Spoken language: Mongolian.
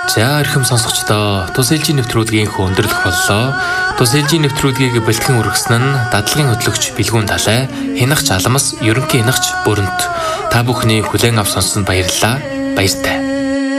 За эрхэм сонсогчдоо тус ээлжийн нэвтрүүлгийн өндөрлөх боллоо. Тус ээлжийн нэвтрүүлгийг бэлтгэн үргэсэн нь дадлагын хөтлөгч Билгүүн Талай, Хянагч Аламс, ерөнхий хянагч Бүрэнт. Та бүхний хүлээн авч сонссонд баярлалаа. Баяртай.